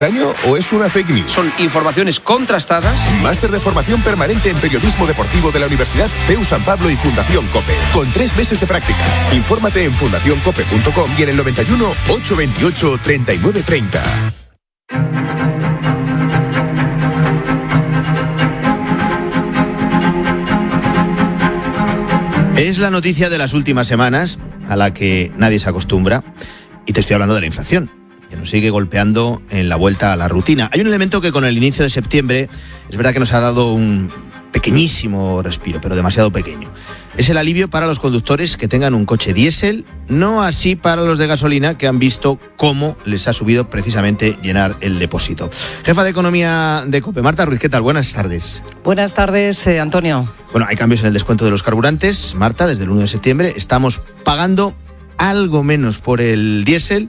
¿Daño o es una fake news? Son informaciones contrastadas. Máster de formación permanente en periodismo deportivo de la Universidad CEU San Pablo y Fundación COPE. Con 3 meses de prácticas. Infórmate en fundacioncope.com y en el 91 828 3930. Es la noticia de las últimas semanas a la que nadie se acostumbra, y te estoy hablando de la inflación, que nos sigue golpeando en la vuelta a la rutina. Hay un elemento que con el inicio de septiembre es verdad que nos ha dado un pequeñísimo respiro, pero demasiado pequeño. Es el alivio para los conductores que tengan un coche diésel, no así para los de gasolina, que han visto cómo les ha subido precisamente llenar el depósito. Jefa de Economía de COPE, Marta Ruiz, ¿qué tal? Buenas tardes. Buenas tardes, Antonio. Bueno, hay cambios en el descuento de los carburantes. Marta, desde el 1 de septiembre estamos pagando algo menos por el diésel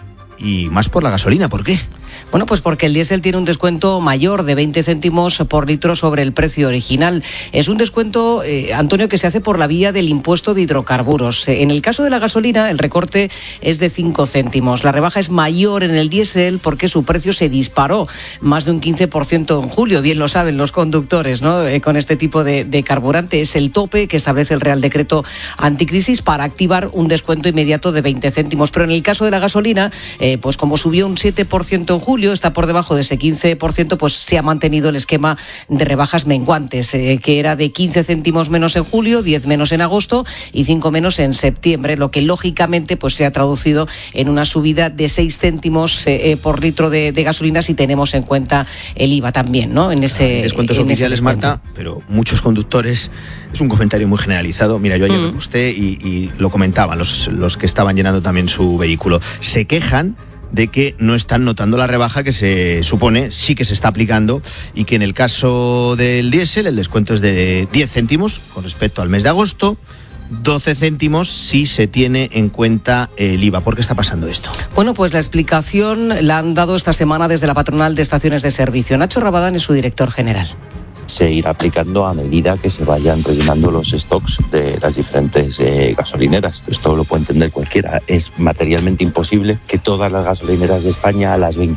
y más por la gasolina. ¿Por qué? Bueno, pues porque el diésel tiene un descuento mayor de 20 céntimos por litro sobre el precio original. Es un descuento, Antonio, que se hace por la vía del impuesto de hidrocarburos. En el caso de la gasolina, el recorte es de 5 céntimos. La rebaja es mayor en el diésel porque su precio se disparó más de un 15% en julio. Bien lo saben los conductores, ¿no? Con este tipo de carburante. Es el tope que establece el Real Decreto Anticrisis para activar un descuento inmediato de 20 céntimos. Pero en el caso de la gasolina, pues como subió un 7% en julio, está por debajo de ese 15%, pues se ha mantenido el esquema de rebajas menguantes, que era de 15 céntimos menos en julio, 10 menos en agosto y 5 menos en septiembre, lo que lógicamente pues se ha traducido en una subida de 6 céntimos por litro de gasolina, si tenemos en cuenta el IVA también, ¿no? En ese descuentos oficiales, Marta, pero muchos conductores, es un comentario muy generalizado. Mira, yo ayer reposté y lo comentaban los que estaban llenando también su vehículo. Se quejan de que no están notando la rebaja que se supone sí que se está aplicando, y que en el caso del diésel el descuento es de 10 céntimos con respecto al mes de agosto, 12 céntimos si se tiene en cuenta el IVA. ¿Por qué está pasando esto? Bueno, pues la explicación la han dado esta semana desde la patronal de estaciones de servicio. Nacho Rabadán es su director general. Se irá aplicando a medida que se vayan rellenando los stocks de las diferentes gasolineras. Esto lo puede entender cualquiera. Es materialmente imposible que todas las gasolineras de España a las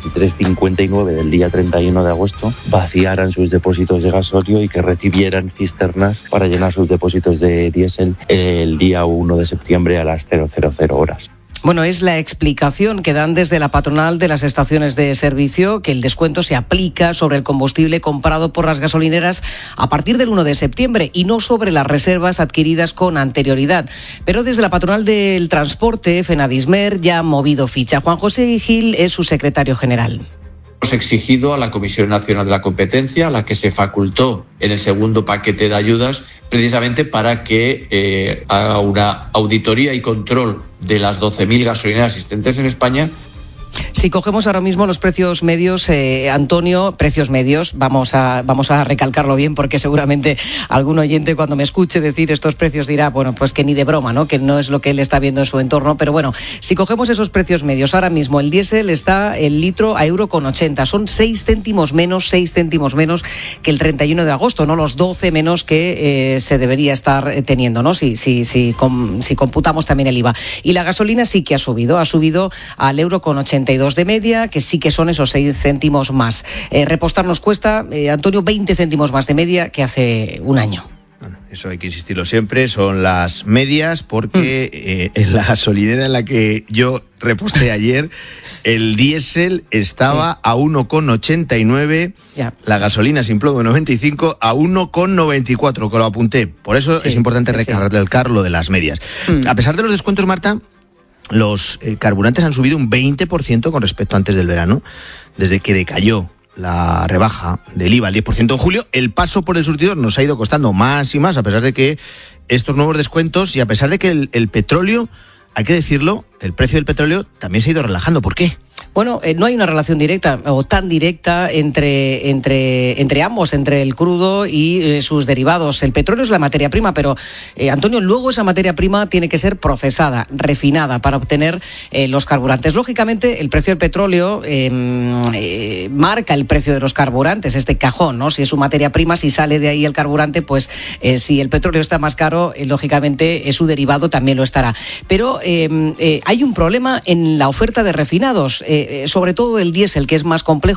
23:59 del día 31 de agosto vaciaran sus depósitos de gasolio y que recibieran cisternas para llenar sus depósitos de diésel el día 1 de septiembre a las 000 horas. Bueno, es la explicación que dan desde la patronal de las estaciones de servicio, que el descuento se aplica sobre el combustible comprado por las gasolineras a partir del 1 de septiembre y no sobre las reservas adquiridas con anterioridad. Pero desde la patronal del transporte, Fenadismer, ya ha movido ficha. Juan José Gil es su secretario general. Hemos exigido a la Comisión Nacional de la Competencia, a la que se facultó en el segundo paquete de ayudas, precisamente para que haga una auditoría y control de las 12.000 gasolineras existentes en España. Si cogemos ahora mismo los precios medios, Antonio, precios medios, vamos a recalcarlo bien, porque seguramente algún oyente cuando me escuche decir estos precios dirá, bueno, pues que ni de broma, ¿no? Que no es lo que él está viendo en su entorno. Pero bueno, si cogemos esos precios medios, ahora mismo el diésel está el litro a €1,80. Son 6 céntimos menos que el 31 de agosto, no los 12 menos que se debería estar teniendo, ¿no? Si computamos también el IVA. Y la gasolina sí que ha subido al €1,82 de media, que sí que son esos 6 céntimos más. Repostar nos cuesta, Antonio, 20 céntimos más de media que hace un año. Bueno, eso hay que insistirlo siempre, son las medias, porque en la gasolinera en la que yo reposté ayer, el diésel estaba a 1,89, la gasolina sin plomo 95 a 1,94, que lo apunté. Por eso es importante recalcar lo de las medias. A pesar de los descuentos, Marta, los carburantes han subido un 20% con respecto a antes del verano, desde que decayó la rebaja del IVA al 10% en julio. El paso por el surtidor nos ha ido costando más y más, a pesar de que estos nuevos descuentos, y a pesar de que el petróleo, hay que decirlo, el precio del petróleo también se ha ido relajando. ¿Por qué? Bueno, no hay una relación directa o tan directa entre ambos, entre el crudo y sus derivados. El petróleo es la materia prima, pero, Antonio, luego esa materia prima tiene que ser procesada, refinada, para obtener los carburantes. Lógicamente, el precio del petróleo marca el precio de los carburantes, este cajón, ¿no? Si es su materia prima, si sale de ahí el carburante, pues si el petróleo está más caro, lógicamente su derivado también lo estará. Pero hay un problema en la oferta de refinados, sobre todo el diésel, que es más complejo.